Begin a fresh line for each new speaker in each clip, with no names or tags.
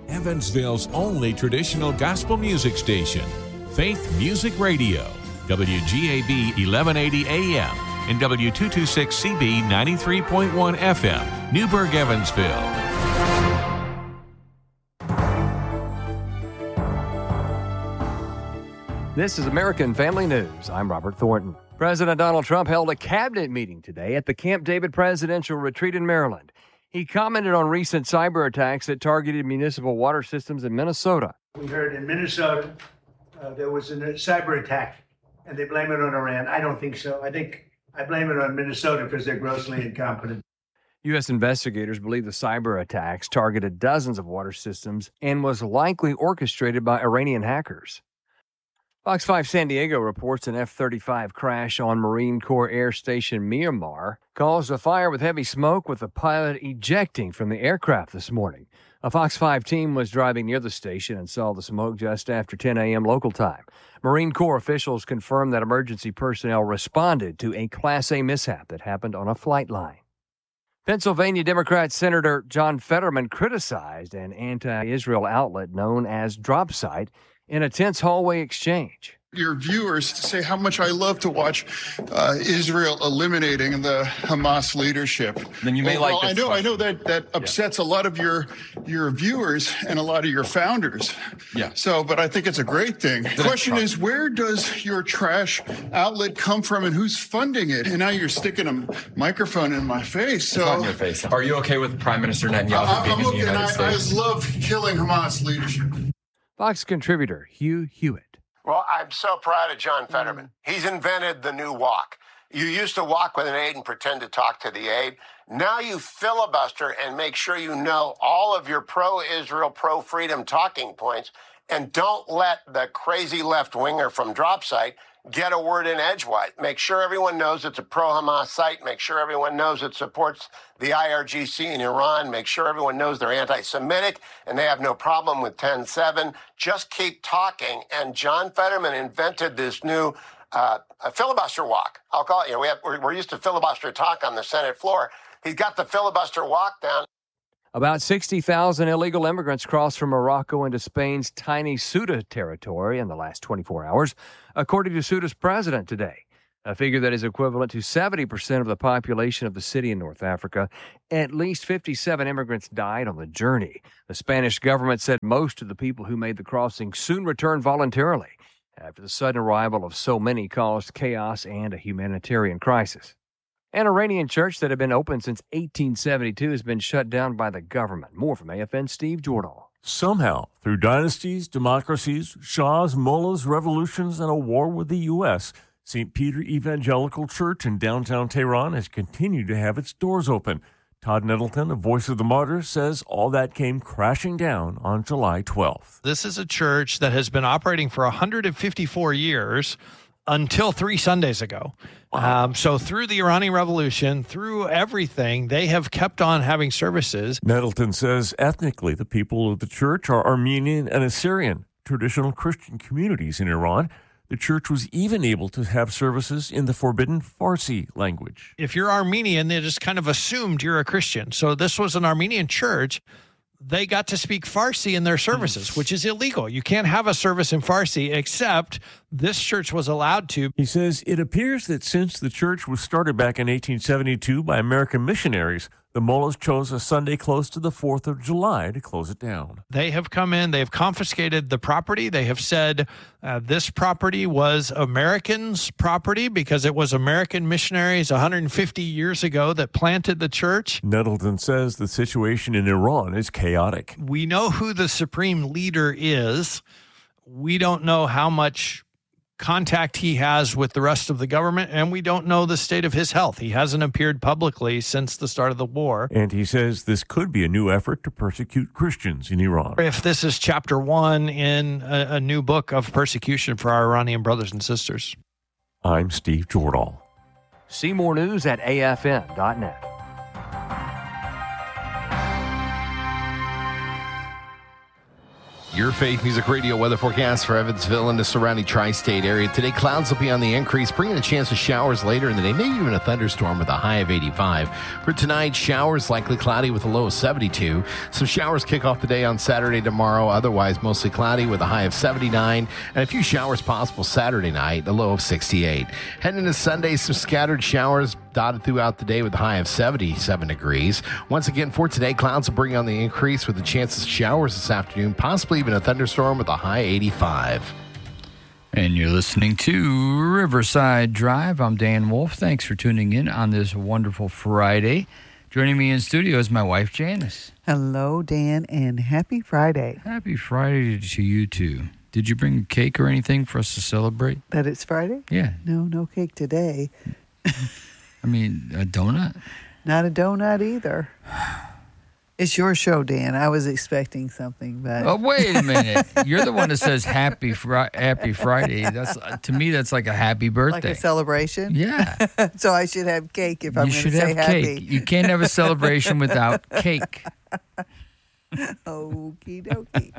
Evansville's only traditional gospel music station, Faith Music Radio, WGAB 1180 AM and W226CB 93.1 FM, Newburgh, Evansville.
This is American Family News. I'm Robert Thornton. President Donald Trump held a cabinet meeting today at the Camp David Presidential Retreat in Maryland. He commented on recent cyber attacks that targeted municipal water systems in Minnesota.
We heard in Minnesota there was a cyber attack, and they blame it on Iran. I don't think so. I blame it on Minnesota because they're grossly incompetent.
U.S. investigators believe the cyber attacks targeted dozens of water systems and was likely orchestrated by Iranian hackers. Fox 5 San Diego reports an F-35 crash on Marine Corps Air Station Myanmar caused a fire with heavy smoke, with the pilot ejecting from the aircraft this morning. A Fox 5 team was driving near the station and saw the smoke just after 10 a.m. local time. Marine Corps officials confirmed that emergency personnel responded to a Class A mishap that happened on a flight line. Pennsylvania Democrat Senator John Fetterman criticized an anti-Israel outlet known as DropSite in a tense hallway exchange.
Your viewers to say how much I love to watch Israel eliminating the Hamas leadership.
Then you may like this.
I know that upsets a lot of your viewers and a lot of your founders.
Yeah.
So, but I think it's a great thing. The question is, where does your trash outlet come from, and who's funding it? And now you're sticking a microphone in my face. So,
it's on your face. Are you okay with Prime Minister Netanyahu being in the United States?
I love killing Hamas leadership.
Fox contributor Hugh Hewitt.
Well, I'm so proud of John Fetterman. He's invented the new walk. You used to walk with an aide and pretend to talk to the aide. Now you filibuster and make sure you know all of your pro-Israel, pro-freedom talking points, and don't let the crazy left-winger from DropSite get a word in edgewise. Make sure everyone knows it's a pro-Hamas site. Make sure everyone knows it supports the IRGC in Iran. Make sure everyone knows they're anti-Semitic and they have no problem with 10-7. Just keep talking. And John Fetterman invented this new a filibuster walk. I'll call it. We're used to filibuster talk on the Senate floor. He's got the filibuster walk down.
About 60,000 illegal immigrants crossed from Morocco into Spain's tiny Ceuta territory in the last 24 hours, according to Ceuta's president today, a figure that is equivalent to 70% of the population of the city in North Africa. At least 57 immigrants died on the journey. The Spanish government said most of the people who made the crossing soon returned voluntarily after the sudden arrival of so many caused chaos and a humanitarian crisis. An Iranian church that had been open since 1872 has been shut down by the government. More from AFN Steve Jordahl.
Somehow, through dynasties, democracies, shahs, mullahs, revolutions, and a war with the U.S., St. Peter Evangelical Church in downtown Tehran has continued to have its doors open. Todd Nettleton, a voice of the martyrs, says all that came crashing down on July 12th.
This is a church that has been operating for 154 years until 3 Sundays ago.
Wow.
So through the Iranian Revolution, through everything, they have kept on having services.
Nettleton says ethnically the people of the church are Armenian and Assyrian, traditional Christian communities in Iran. The church was even able to have services in the forbidden Farsi language.
If you're Armenian, they just kind of assumed you're a Christian. So this was an Armenian church. They got to speak Farsi in their services, which is illegal. You can't have a service in Farsi, except this church was allowed to.
He says it appears that since the church was started back in 1872 by American missionaries, the mullahs chose a Sunday close to the 4th of July to close it down.
They have come in, they have confiscated the property. They have said this property was Americans' property because it was American missionaries 150 years ago that planted the church.
Nettleton says the situation in Iran is chaotic.
We know who the supreme leader is. We don't know how much contact he has with the rest of the government, and we don't know the state of his health. He hasn't appeared publicly since the start of the war.
And he says this could be a new effort to persecute Christians in Iran.
If this is chapter 1 in a new book of persecution for our Iranian brothers and sisters.
I'm Steve Jordahl.
See more news at afn.net.
Your Faith Music Radio weather forecast for Evansville and the surrounding tri-state area. Today, clouds will be on the increase, bringing a chance of showers later in the day, maybe even a thunderstorm with a high of 85. For tonight, showers likely cloudy with a low of 72. Some showers kick off the day on Saturday tomorrow, otherwise mostly cloudy with a high of 79. And a few showers possible Saturday night, a low of 68. Heading into Sunday, some scattered showers dotted throughout the day with a high of 77 degrees. Once again, for today, clouds will bring on the increase with the chances of showers this afternoon, possibly even a thunderstorm with a high 85.
And you're listening to Riverside Drive. I'm Dan Wolf. Thanks for tuning in on this wonderful Friday. Joining me in studio is my wife, Janice.
Hello, Dan, and happy Friday.
Happy Friday to you, too. Did you bring cake or anything for us to celebrate?
That it's Friday?
Yeah.
No cake today.
I mean, a donut?
Not a donut either. It's your show, Dan. I was expecting something, but...
Oh, wait a minute. You're the one that says happy Friday. That's to me, that's like a happy birthday.
Like a celebration?
Yeah.
So I should have cake if I'm going to say happy.
You should have cake. You can't have a celebration without cake.
Okie dokie.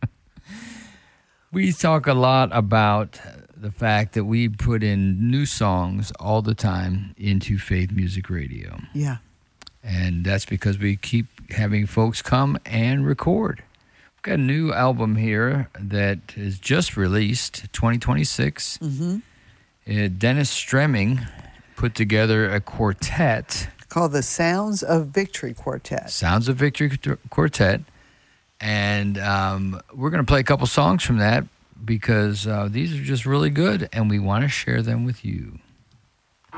We talk a lot about the fact that we put in new songs all the time into Faith Music Radio.
Yeah.
And that's because we keep having folks come and record. We've got a new album here that is just released, 2026. Mm-hmm. Dennis Stremming put together a quartet.
Called the Sounds of Victory Quartet.
Sounds of Victory Quartet. And we're going to play a couple songs from that because these are just really good, and we want to share them with you.